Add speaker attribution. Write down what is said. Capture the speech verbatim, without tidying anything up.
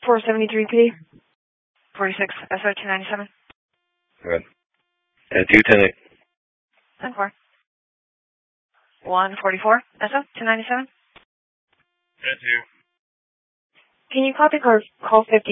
Speaker 1: four seventy-three P D. forty-six S O two ninety-seven.
Speaker 2: Good. And two ten eight.
Speaker 1: ten four. one forty-four S O two ninety-seven.
Speaker 2: ten two.
Speaker 1: Can you copy call, call fifty?